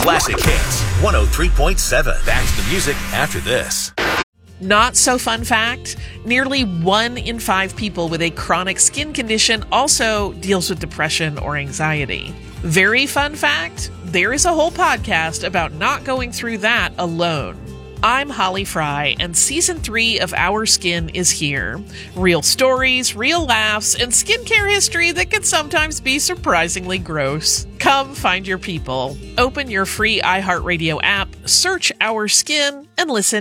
Classic Hits 103.7. Back to the music after this. Not so fun fact, nearly 1 in 5 people with a chronic skin condition also deals with depression or anxiety. Very fun fact, there is a whole podcast about not going through that alone. I'm Holly Fry, and Season 3 of Our Skin is here. Real stories, real laughs, and skincare history that can sometimes be surprisingly gross. Come find your people. Open your free iHeartRadio app, search Our Skin, and listen